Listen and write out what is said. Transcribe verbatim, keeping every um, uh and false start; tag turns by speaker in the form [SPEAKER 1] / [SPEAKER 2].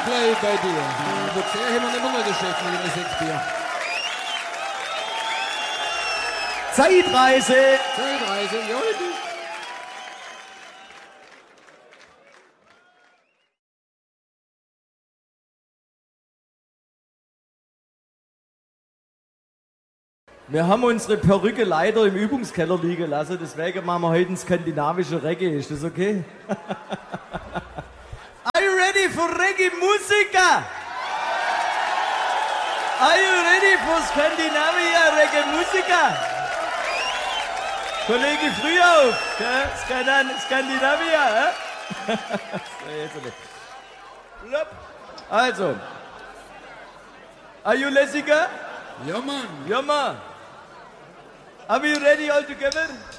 [SPEAKER 1] Play bei dir. Aber sehr haben wir immer noch geschafft mit dem sechs Bier.
[SPEAKER 2] Zeitreise!
[SPEAKER 1] Zeitreise, ja, bitte.
[SPEAKER 2] Wir haben unsere Perücke leider im Übungskeller liegen lassen, deswegen machen wir heute ein skandinavische Reggae. Ist das okay? Are you ready for Reggae-Musiker? Are you ready for Scandinavia Reggae-Musiker? Kollege Frühauf, gell? Skandan- Skandinavia, hä? Also, are you Lessiger?
[SPEAKER 1] Ja, Mann.
[SPEAKER 2] Ja, Mann. Are we ready all together?